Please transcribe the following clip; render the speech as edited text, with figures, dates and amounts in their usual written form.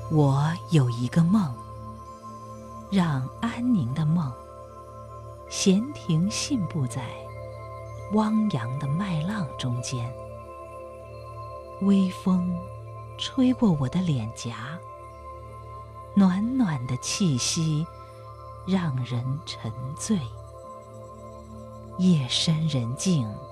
我有一个梦，让安宁的梦闲庭信步在汪洋的麦浪中间。微风吹过我的脸颊，暖暖的气息让人沉醉。夜深人静，